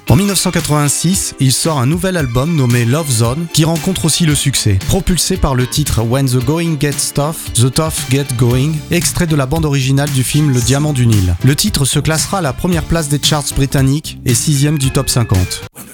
En 1986, il sort un nouvel album nommé Love Zone qui rencontre aussi le succès, propulsé par le titre When the Going Gets Tough, The Tough Get Going, extrait de la bande originale du film Le Diamant du Nil. Le titre se classera à la première place des charts britanniques et 6e du top 50.